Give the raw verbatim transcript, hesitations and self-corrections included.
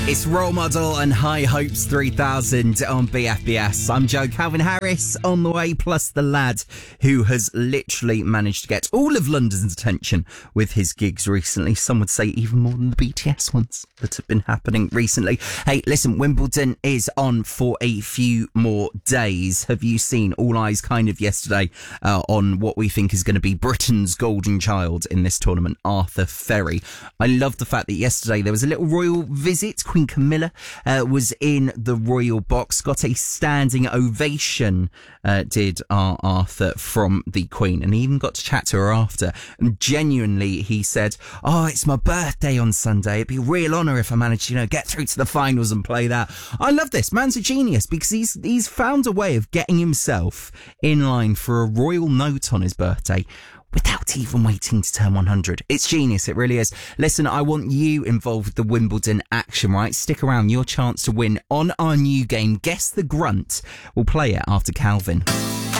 It's Role Model and High Hopes three thousand on B F B S. I'm Joe. Calvin Harris on the way, plus the lad who has literally managed to get all of London's attention with his gigs recently. Some would say even more than the B T S ones that have been happening recently. Hey, listen, Wimbledon is on for a few more days. Have you seen all eyes kind of yesterday uh, on what we think is going to be Britain's golden child in this tournament, Arthur Ferry? I love the fact that yesterday there was a little royal visit. Queen Camilla uh, was in the royal box, got a standing ovation, uh, did our Arthur, from the Queen, and he even got to chat to her after. And genuinely, he said, oh, it's my birthday on Sunday. It'd be a real honour if I managed to, you know, get through to the finals and play that. I love this. Man's a genius because he's he's found a way of getting himself in line for a royal note on his birthday without even waiting to turn one hundred. It's genius, it really is. Listen, I want you involved with the Wimbledon action, right? Stick around, your chance to win on our new game, Guess the Grunt. We'll play it after Calvin.